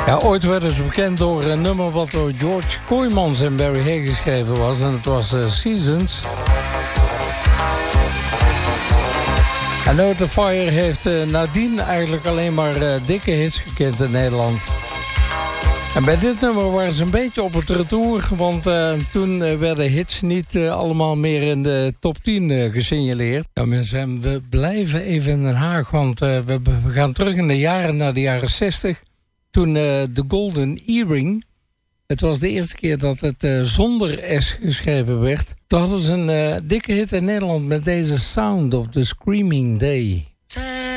Ja, ooit werden ze bekend door een nummer wat door George Kooijmans en Barry Hay geschreven was. En het was Seasons. En Earth the Fire heeft nadien eigenlijk alleen maar dikke hits gekend in Nederland. En bij dit nummer waren ze een beetje op het retour, want toen werden hits niet allemaal meer in de top 10 gesignaleerd. Ja mensen, we blijven even in Den Haag, want we gaan terug in de jaren naar de jaren 60. Toen de Golden Earring, het was de eerste keer dat het zonder S geschreven werd. Toen hadden ze een dikke hit in Nederland met deze Sound of the Screaming Day.